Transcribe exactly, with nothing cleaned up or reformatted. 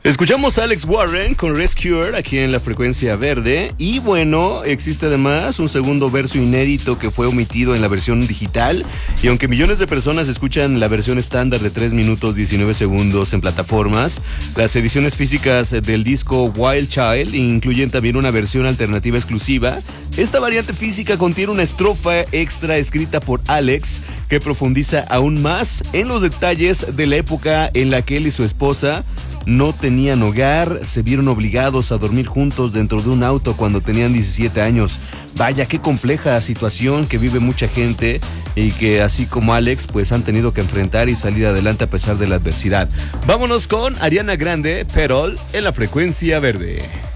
Escuchamos a Alex Warren con Rescuer aquí en la frecuencia verde. Y bueno, existe además un segundo verso inédito que fue omitido en la versión digital. Y aunque millones de personas escuchan la versión estándar de tres minutos diecinueve segundos en plataformas, las ediciones físicas del disco Wild Child incluyen también una versión alternativa exclusiva. Esta variante física contiene una estrofa extra escrita por Alex que profundiza aún más en los detalles de la época en la que él y su esposa no tenían hogar, se vieron obligados a dormir juntos dentro de un auto cuando tenían diecisiete años. Vaya, qué compleja situación que vive mucha gente y que así como Alex, pues han tenido que enfrentar y salir adelante a pesar de la adversidad. Vámonos con Ariana Grande, Perol, en la frecuencia verde.